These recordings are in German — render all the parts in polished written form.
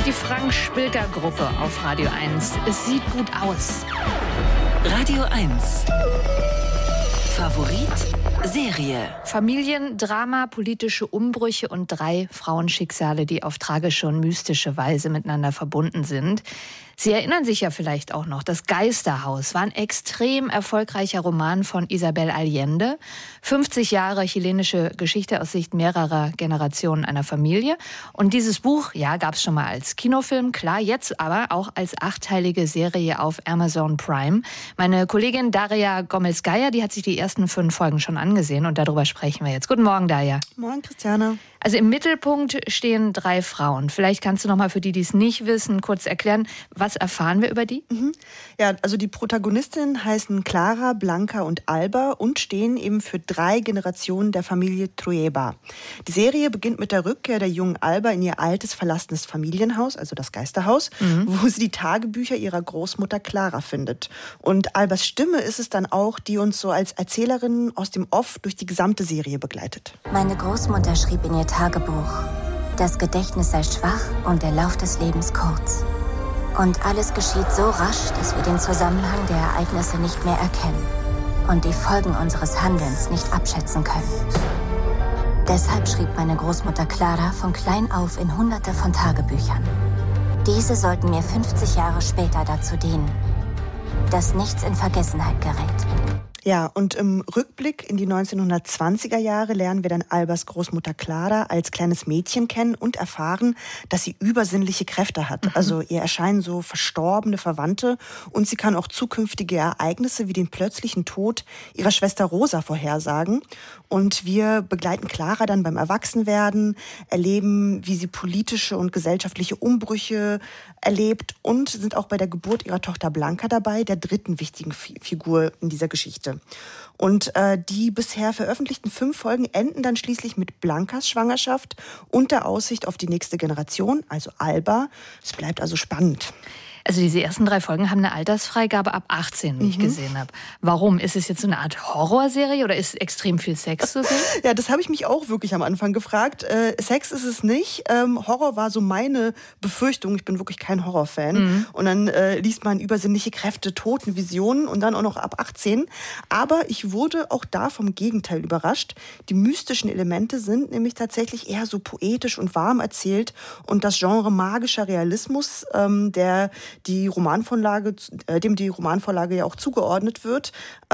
Die Frank-Spilker-Gruppe auf Radio 1. Es sieht gut aus. Radio 1. Favorit Serie. Familiendrama, politische Umbrüche und 3 Frauenschicksale, die auf tragische und mystische Weise miteinander verbunden sind. Sie erinnern sich ja vielleicht auch noch, das Geisterhaus war ein extrem erfolgreicher Roman von Isabel Allende. 50 Jahre chilenische Geschichte aus Sicht mehrerer Generationen einer Familie. Und dieses Buch, ja, gab es schon mal als Kinofilm, klar, jetzt aber auch als 8-teilige Serie auf Amazon Prime. Meine Kollegin Daria Gomez-Geier, die hat sich die ersten 5 Folgen schon angesehen und darüber sprechen wir jetzt. Guten Morgen, Daria. Morgen, Christiane. Also im Mittelpunkt stehen 3 Frauen. Vielleicht kannst du noch mal für die, die es nicht wissen, kurz erklären, was erfahren wir über die? Ja, also die Protagonistinnen heißen Clara, Blanca und Alba und stehen eben für 3 Generationen der Familie Trueba. Die Serie beginnt mit der Rückkehr der jungen Alba in ihr altes, verlassenes Familienhaus, also das Geisterhaus, wo sie die Tagebücher ihrer Großmutter Clara findet. Und Albas Stimme ist es dann auch, die uns so als Erzählerin aus dem Off durch die gesamte Serie begleitet. Meine Großmutter schrieb in ihr Tagebuch: Das Gedächtnis sei schwach und der Lauf des Lebens kurz. Und alles geschieht so rasch, dass wir den Zusammenhang der Ereignisse nicht mehr erkennen und die Folgen unseres Handelns nicht abschätzen können. Deshalb schrieb meine Großmutter Clara von klein auf in Hunderte von Tagebüchern. Diese sollten mir 50 Jahre später dazu dienen, dass nichts in Vergessenheit gerät. Ja, und im Rückblick in die 1920er Jahre lernen wir dann Albas Großmutter Clara als kleines Mädchen kennen und erfahren, dass sie übersinnliche Kräfte hat. Also ihr erscheinen so verstorbene Verwandte und sie kann auch zukünftige Ereignisse wie den plötzlichen Tod ihrer Schwester Rosa vorhersagen. Und wir begleiten Clara dann beim Erwachsenwerden, erleben, wie sie politische und gesellschaftliche Umbrüche erlebt und sind auch bei der Geburt ihrer Tochter Blanca dabei, der 3. wichtigen Figur in dieser Geschichte. Und die bisher veröffentlichten 5 Folgen enden dann schließlich mit Blancas Schwangerschaft und der Aussicht auf die nächste Generation, also Alba. Es bleibt also spannend. Also diese ersten 3 Folgen haben eine Altersfreigabe ab 18, wie ich gesehen habe. Warum? Ist es jetzt so eine Art Horrorserie oder ist extrem viel Sex zu sehen? Ja, das habe ich mich auch wirklich am Anfang gefragt. Sex ist es nicht. Horror war so meine Befürchtung. Ich bin wirklich kein Horrorfan. Und dann liest man übersinnliche Kräfte, Totenvisionen und dann auch noch ab 18. Aber ich wurde auch da vom Gegenteil überrascht. Die mystischen Elemente sind nämlich tatsächlich eher so poetisch und warm erzählt. Und das Genre magischer Realismus, dem die Romanvorlage ja auch zugeordnet wird,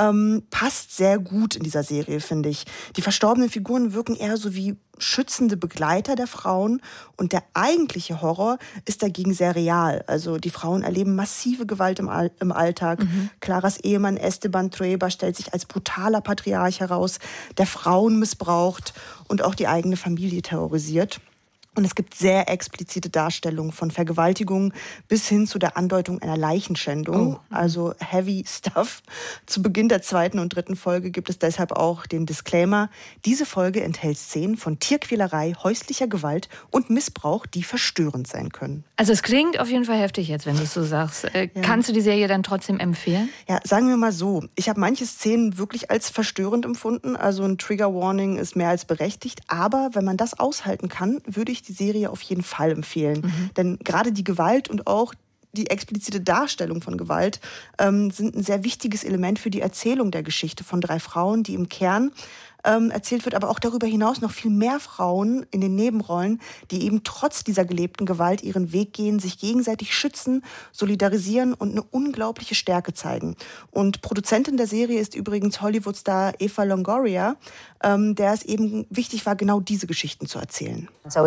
passt sehr gut in dieser Serie, finde ich. Die verstorbenen Figuren wirken eher so wie schützende Begleiter der Frauen und der eigentliche Horror ist dagegen sehr real. Also die Frauen erleben massive Gewalt im Alltag. Claras Ehemann Esteban Trueba stellt sich als brutaler Patriarch heraus, der Frauen missbraucht und auch die eigene Familie terrorisiert. Und es gibt sehr explizite Darstellungen von Vergewaltigungen bis hin zu der Andeutung einer Leichenschändung, also heavy stuff. Zu Beginn der 2. und 3. Folge gibt es deshalb auch den Disclaimer: Diese Folge enthält Szenen von Tierquälerei, häuslicher Gewalt und Missbrauch, die verstörend sein können. Also es klingt auf jeden Fall heftig jetzt, wenn du es so sagst. Kannst du die Serie dann trotzdem empfehlen? Ja, sagen wir mal so, ich habe manche Szenen wirklich als verstörend empfunden. Also ein Trigger Warning ist mehr als berechtigt. Aber wenn man das aushalten kann, würde ich die Serie auf jeden Fall empfehlen. Denn gerade die Gewalt und auch die explizite Darstellung von Gewalt sind ein sehr wichtiges Element für die Erzählung der Geschichte von 3 Frauen, die im Kern erzählt wird, aber auch darüber hinaus noch viel mehr Frauen in den Nebenrollen, die eben trotz dieser gelebten Gewalt ihren Weg gehen, sich gegenseitig schützen, solidarisieren und eine unglaubliche Stärke zeigen. Und Produzentin der Serie ist übrigens Hollywood-Star Eva Longoria, der es eben wichtig war, genau diese Geschichten zu erzählen.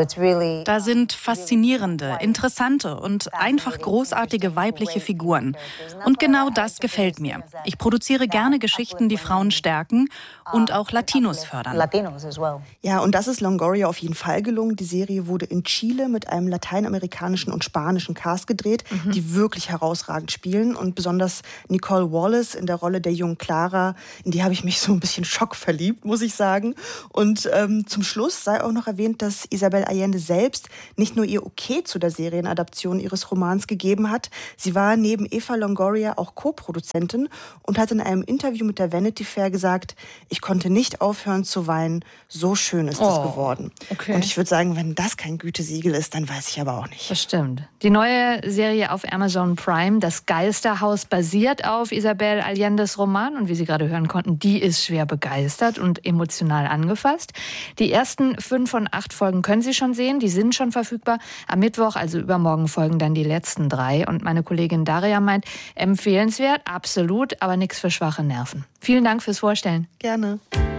Da sind faszinierende, interessante und einfach großartige weibliche Figuren. Und genau das gefällt mir. Ich produziere gerne Geschichten, die Frauen stärken und auch Latinos fördern. Ja, und das ist Longoria auf jeden Fall gelungen. Die Serie wurde in Chile mit einem lateinamerikanischen und spanischen Cast gedreht, die wirklich herausragend spielen. Und besonders Nicole Wallace in der Rolle der jungen Clara, in die habe ich mich so ein bisschen schockverliebt, muss ich sagen. Und zum Schluss sei auch noch erwähnt, dass Isabel Allende selbst nicht nur ihr Okay zu der Serienadaption ihres Romans gegeben hat. Sie war neben Eva Longoria auch Co-Produzentin und hat in einem Interview mit der Vanity Fair gesagt: Ich konnte nicht aufhören, aufhören zu weinen. So schön ist es geworden. Okay. Und ich würde sagen, wenn das kein Gütesiegel ist, dann weiß ich aber auch nicht. Das stimmt. Die neue Serie auf Amazon Prime, Das Geisterhaus, basiert auf Isabel Allende's Roman. Und wie Sie gerade hören konnten, die ist schwer begeistert und emotional angefasst. Die ersten 5 von 8 Folgen können Sie schon sehen. Die sind schon verfügbar. Am Mittwoch, also übermorgen, folgen dann die letzten 3. Und meine Kollegin Daria meint, empfehlenswert, absolut, aber nichts für schwache Nerven. Vielen Dank fürs Vorstellen. Gerne.